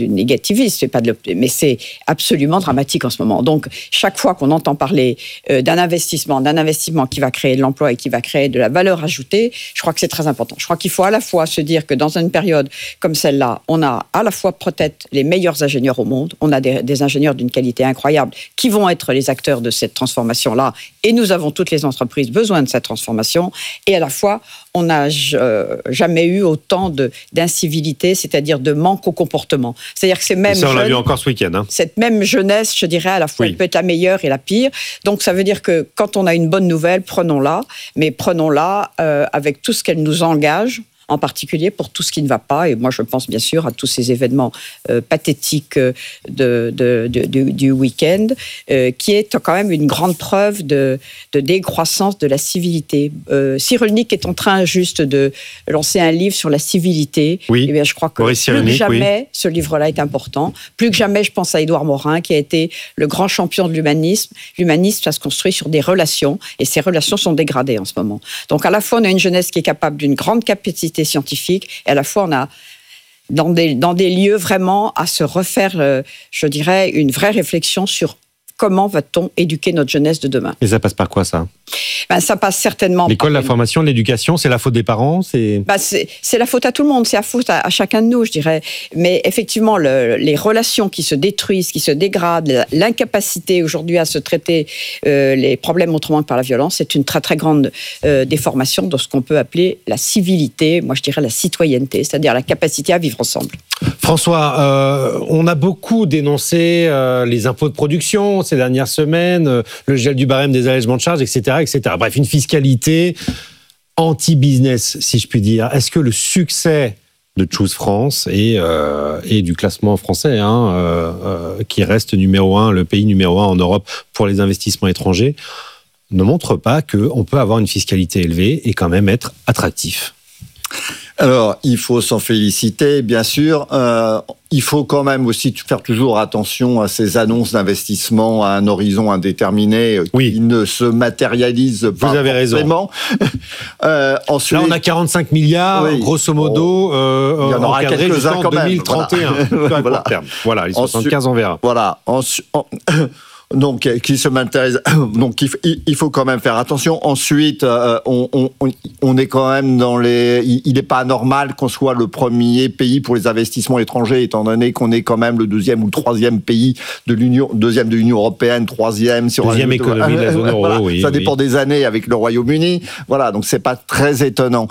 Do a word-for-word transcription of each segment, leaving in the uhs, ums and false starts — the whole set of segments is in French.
du négativisme, c'est pas de mais c'est absolument dramatique en ce moment. Donc, chaque fois qu'on entend parler euh, d'un investissement, d'un investissement qui va créer de l'emploi et qui va créer de la valeur ajoutée, je crois que c'est très important. Je crois qu'il faut à la fois se dire que dans une période comme celle-là, on a à la fois peut-être les meilleurs ingénieurs au monde, on a des, des ingénieurs d'une qualité incroyable qui vont être les acteurs de cette transformation-là, et nous avons toutes les entreprises besoin de cette transformation, et à la fois, on n'a euh, jamais eu autant de, d'incivilité, c'est-à-dire de manque au comportement. C'est-à-dire que c'est même ça, on l'a jeune, vu encore ce week-end. Hein. Cette même jeunesse, je dirais, à la fois, oui. Elle peut être la meilleure et la pire. Donc, ça veut dire que quand on a une bonne nouvelle, prenons-la, mais prenons-la euh, avec tout ce qu'elle nous engage, en particulier pour tout ce qui ne va pas. Et moi, je pense bien sûr à tous ces événements euh, pathétiques de, de, de, de, du week-end, euh, qui est quand même une grande preuve de, de décroissance de la civilité. Euh, Cyrulnik est en train juste de lancer un livre sur la civilité. Oui. Eh bien, je crois que oui, plus que jamais, oui. ce livre-là est important. Plus que jamais, je pense à Édouard Morin, qui a été le grand champion de l'humanisme. L'humanisme, ça se construit sur des relations, et ces relations sont dégradées en ce moment. Donc, à la fois, on a une jeunesse qui est capable d'une grande capacité scientifique, et à la fois on a dans des, dans des lieux vraiment à se refaire, euh, je dirais, une vraie réflexion sur comment va-t-on éduquer notre jeunesse de demain. Et ça passe par quoi, ça ? Ben, ça passe certainement L'école, par... la formation, l'éducation, c'est la faute des parents c'est... Ben, c'est, c'est la faute à tout le monde, c'est la faute à, à chacun de nous, je dirais. Mais effectivement, le, les relations qui se détruisent, qui se dégradent, l'incapacité aujourd'hui à se traiter euh, les problèmes autrement que par la violence, c'est une très très grande euh, déformation de ce qu'on peut appeler la civilité, moi je dirais la citoyenneté, c'est-à-dire la capacité à vivre ensemble. François, euh, on a beaucoup dénoncé euh, les impôts de production ces dernières semaines, euh, le gel du barème des allègements de charges, et cetera, et cetera. Bref, une fiscalité anti-business, si je puis dire. Est-ce que le succès de Choose France et, euh, et du classement français, hein, euh, euh, qui reste numéro un, le pays numéro un en Europe pour les investissements étrangers, ne montre pas qu'on peut avoir une fiscalité élevée et quand même être attractif ? Alors, il faut s'en féliciter, bien sûr. Euh, il faut quand même aussi faire toujours attention à ces annonces d'investissement à un horizon indéterminé oui. qui ne se matérialisent Vous pas avez forcément. Raison. euh, ensuite, Là, on a quarante-cinq milliards, oui. grosso modo, euh, il y en aura quelques-uns en quand même. deux mille trente et un. Voilà. À court terme. Voilà, les soixante-quinze, on verra. Voilà. Ensuite, en... Donc, qui se matérialise. Donc, il faut quand même faire attention. Ensuite, on, on, on est quand même dans les. Il n'est pas normal qu'on soit le premier pays pour les investissements étrangers, étant donné qu'on est quand même le deuxième ou le troisième pays de l'Union, deuxième de l'Union européenne, troisième sur deuxième économie de la zone euro. Voilà, oui, ça oui. dépend des années avec le Royaume-Uni. Voilà, donc c'est pas très étonnant.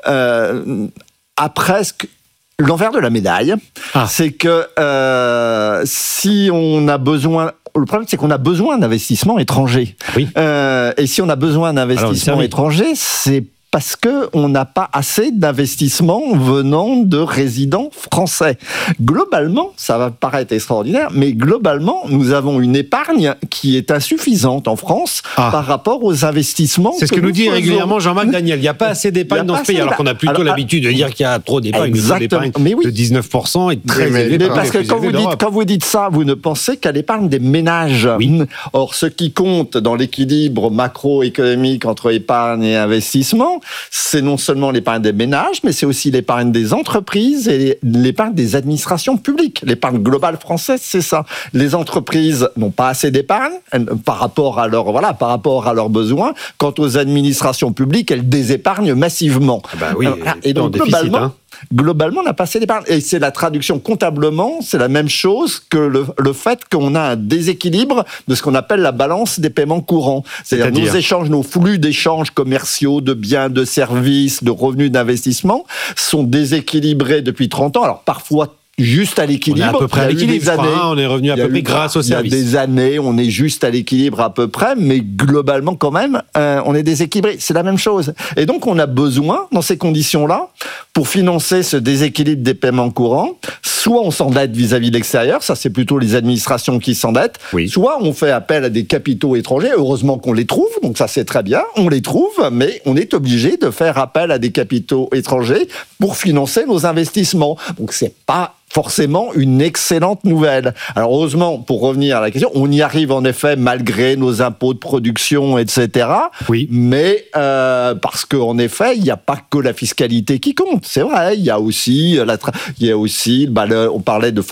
Euh, après, ce que l'envers de la médaille, ah. c'est que euh, si on a besoin. Le problème, c'est qu'on a besoin d'investissements étrangers. Oui. Euh, et si on a besoin d'investissements étrangers, c'est parce qu'on n'a pas assez d'investissements venant de résidents français. Globalement, ça va paraître extraordinaire, mais globalement, nous avons une épargne qui est insuffisante en France ah. par rapport aux investissements. C'est ce que, que nous, nous dit faisons. régulièrement Jean-Marc Daniel. Il n'y a pas assez d'épargne dans ce pays, alors qu'on a plutôt alors, l'habitude de dire qu'il y a trop d'épargne. Exactement. Mais oui. De dix-neuf pour cent est très mais, élevé. Mais parce que quand vous, dites, quand vous dites ça, vous ne pensez qu'à l'épargne des ménages. Oui. Or, ce qui compte dans l'équilibre macroéconomique entre épargne et investissement, c'est non seulement l'épargne des ménages, mais c'est aussi l'épargne des entreprises et l'épargne des administrations publiques. L'épargne globale française, c'est ça. Les entreprises n'ont pas assez d'épargne par rapport à leur, voilà, par rapport à leurs besoins. Quant aux administrations publiques, elles désépargnent massivement. Ah bah oui, et donc, déficit, globalement, hein. Globalement, on n'a pas assez d'épargne. Et c'est la traduction comptablement, c'est la même chose que le, le fait qu'on a un déséquilibre de ce qu'on appelle la balance des paiements courants. C'est-à-dire, C'est-à-dire nos échanges, nos flux d'échanges commerciaux, de biens, de services, de revenus d'investissement sont déséquilibrés depuis trente ans. Alors parfois, juste à l'équilibre. On est à peu près à l'équilibre, je crois, hein, on est revenu à peu près eu, grâce au service. Il y a des années, on est juste à l'équilibre à peu près, mais globalement quand même, euh, on est déséquilibré. C'est la même chose. Et donc, on a besoin, dans ces conditions-là, pour financer ce déséquilibre des paiements courants, soit on s'endette vis-à-vis de l'extérieur, ça c'est plutôt les administrations qui s'endettent, oui. soit on fait appel à des capitaux étrangers, heureusement qu'on les trouve, donc ça c'est très bien, on les trouve, mais on est obligé de faire appel à des capitaux étrangers pour financer nos investissements. Donc c'est pas forcément une excellente nouvelle. Alors heureusement, pour revenir à la question, on y arrive en effet malgré nos impôts de production, et cetera. Oui. Mais euh, parce qu'en effet, il n'y a pas que la fiscalité qui compte. C'est vrai, il y a aussi, la tra- il y a aussi, bah, le, on parlait de